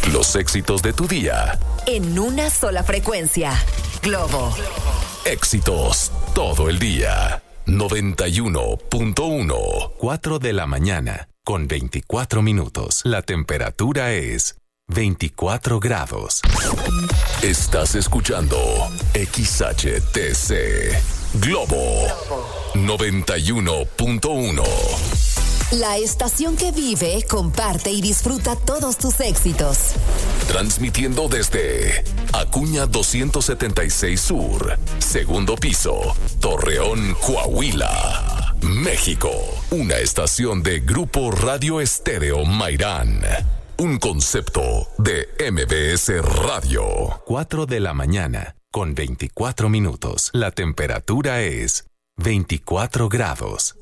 Los éxitos de tu día. En una sola frecuencia. Globo. Éxitos todo el día. 91.1. 4 de la mañana, con 24 minutos. La temperatura es 24 grados. Estás escuchando XHTC Globo 91.1. La estación que vive, comparte y disfruta todos tus éxitos. Transmitiendo desde Acuña 276 Sur, segundo piso, Torreón, Coahuila, México. Una estación de Grupo Radio Estéreo Mairán. Un concepto de MBS Radio. 4 de la mañana, con 24 minutos. La temperatura es 24 grados.